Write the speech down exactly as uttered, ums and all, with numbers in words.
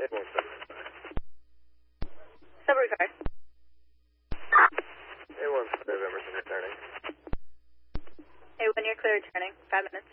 It won't stop. Subaru car. It won't stop. Emerson returning. Hey, when you're clear returning, five minutes.